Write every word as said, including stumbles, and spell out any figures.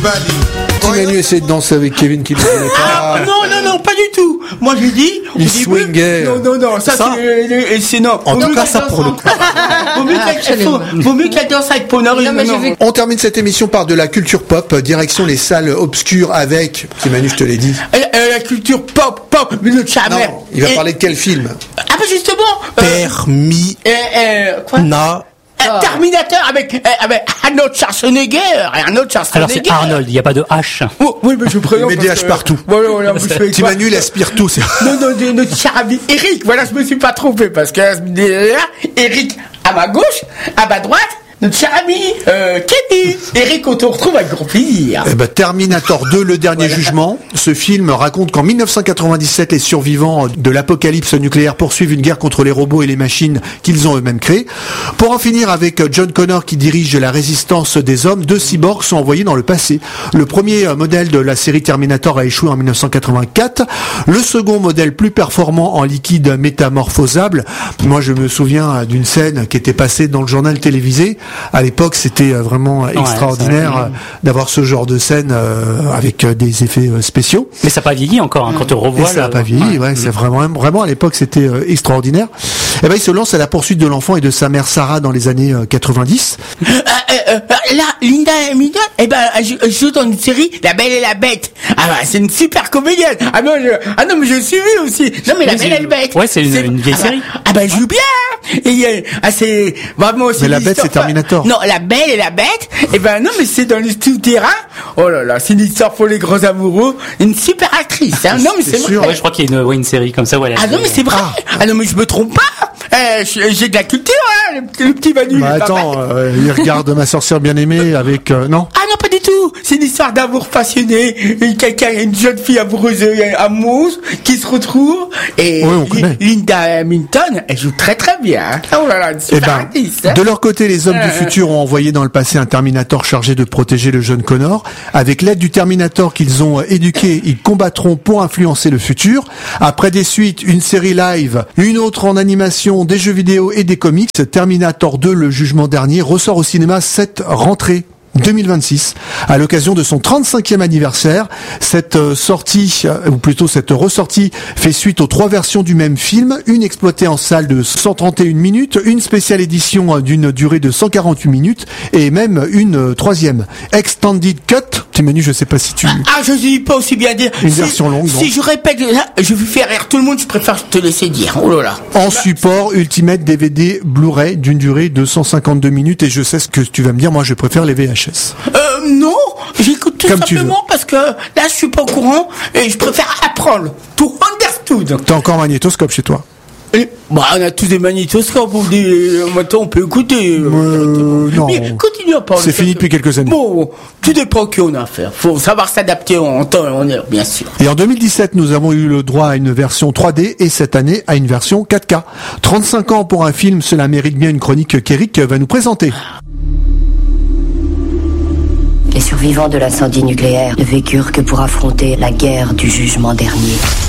Petit Manu essaie de danser avec Kevin qui ne le connaît pas. Ah, non, non, non, pas du tout. Moi, j'ai dit. Il swingait. Non, non, non, ça, Ça c'est, c'est non. En tout cas, ça pour le coup. Vaut mieux qu'elle faut- vaut mieux qu'elle danse avec Ponor. Non, mais j'ai vu- On termine cette émission par de la culture pop, direction les salles obscures avec, Petit Manu, je te l'ai dit. Euh, euh, la culture pop, pop, mais le chamère. Non, il va Et- parler de quel film? Ah, bah, justement. euh, Permis. euh, euh, quoi? Na. Un Terminator avec, euh, avec Arnold Schwarzenegger. Arnold Alors Schwarzenegger. c'est Arnold, il n'y a pas de H. Oh, oui, mais je prénom. Il met des haches partout. Voilà, voilà, vous savez Petit quoi. Manu, il aspire tout. c'est- Non, non, de notre cher ami Eric, voilà, je me suis pas trompé parce que derrière, Eric à ma gauche, à ma droite, notre cher ami euh, Kenny. Eric, on te retrouve avec grand plaisir. Eh ben, Terminator deux, le dernier jugement. Ce film raconte qu'en mille neuf cent quatre-vingt-dix-sept, les survivants de l'apocalypse nucléaire poursuivent une guerre contre les robots et les machines qu'ils ont eux-mêmes créées. Pour en finir avec John Connor qui dirige la résistance des hommes, deux cyborgs sont envoyés dans le passé. Le premier euh, modèle de la série Terminator a échoué en mille neuf cent quatre-vingt-quatre. Le second modèle plus performant en liquide métamorphosable. Moi, je me souviens euh, d'une scène qui était passée dans le journal télévisé. À l'époque, c'était euh, vraiment extraordinaire ça, euh, d'avoir ce genre de scène euh, avec euh, des effets euh, spéciaux. Mais ça n'a pas vieilli encore, hein, quand on Et revoit. ça n'a le- pas vieilli, ouais, c'est vraiment, vraiment à l'époque c'était euh, extraordinaire. Et ben il se lance à la poursuite de l'enfant et de sa mère Sarah dans les années euh, quatre-vingt-dix. Euh, euh, euh, là, Linda Hamilton, eh ben, elle joue- elle joue dans une série, La Belle et la Bête. Ah bah, c'est une super comédienne. Ah non, je, ah non, mais je suis vu aussi. Non, mais La Oui, Belle c'est- et la Bête. ouais, c'est une- une vieille ah bah, série. Ah bah, elle joue bien. Et euh, ah, c'est, vraiment, c'est Mais La une Bête, histoire- c'est Terminator. Non, La Belle et la Bête. Eh ben, non, mais c'est dans le souterrain. Oh là là, c'est une histoire pour les grands amoureux. Une super actrice, hein. Non, mais C'est c'est sûr. vrai. Ouais, je crois qu'il y a une, ouais, une série comme ça. Ouais, Ah non, mais c'est vrai. Ah non, mais je me trompe pas. Eh, je- j'ai de la culture, hein, le, petit- le petit Manu. Bah il est pas attends, mal. euh, il regarde Ma sorcière bien aimée avec euh, non. Ah non, pas du tout. C'est une histoire d'amour passionné. Et quelqu'un, une jeune fille amoureuse, euh, amoureuse, qui se retrouve. Et Oui, on connaît. Linda Hamilton, elle joue très très bien. hein. Oh là là, une Eh super ben, artiste. hein. de leur côté, les hommes Euh. du futur ont envoyé dans le passé un Terminator chargé de protéger le jeune Connor. Avec l'aide du Terminator qu'ils ont euh, éduqué, ils combattront pour influencer le futur. Après des suites, une série live, une autre en animation, des jeux vidéo et des comics, Terminator deux, le jugement dernier, ressort au cinéma cette rentrée deux mille vingt-six, à l'occasion de son trente-cinquième anniversaire. Cette euh, sortie, euh, ou plutôt cette ressortie, fait suite aux trois versions du même film, une exploitée en salle de cent trente et une minutes, une spéciale édition euh, d'une durée de cent quarante-huit minutes, et même une euh, troisième, Extended Cut. Petit Manu, je sais pas si tu... Ah, je dis pas aussi bien dire. Une Si- version longue, Si donc. je répète, là, je vais faire rire tout le monde, je préfère te laisser dire. Oh là là. En support Ultimate D V D Blu-ray d'une durée de cent cinquante-deux minutes, et je sais ce que tu vas me dire, moi je préfère les V H S. Euh, non, j'écoute tout Comme tu simplement parce que là, je suis pas au courant et je préfère apprendre. To understood. T'as encore un magnétoscope chez toi? Et, bah, on a tous des magnétoscopes, on dit, euh, maintenant on peut écouter. Euh, non. Mais continue à parler. C'est fini depuis quelques années. Bon, tout dépend qui on a affaire. Faut savoir s'adapter en temps et en heure, bien sûr. Et en deux mille dix-sept, nous avons eu le droit à une version trois D et cette année à une version quatre K. trente-cinq ans pour un film, cela mérite bien une chronique qu'Eric va nous présenter. Les survivants de l'incendie nucléaire ne vécurent que pour affronter la guerre du jugement dernier.